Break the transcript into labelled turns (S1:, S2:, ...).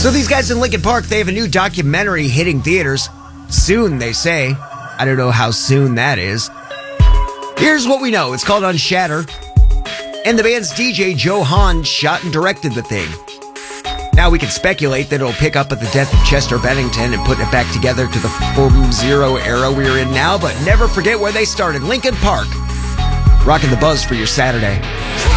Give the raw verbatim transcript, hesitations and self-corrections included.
S1: So these guys in Linkin Park, they have a new documentary hitting theaters soon, they say. I don't know how soon that is. Here's what we know. It's called Unshatter. And the band's D J, Joe Hahn, shot and directed the thing. Now we can speculate that it'll pick up at the death of Chester Bennington and put it back together to the Form Zero era we're in now, but never forget where they started. Linkin Park. Rocking the buzz for your Saturday.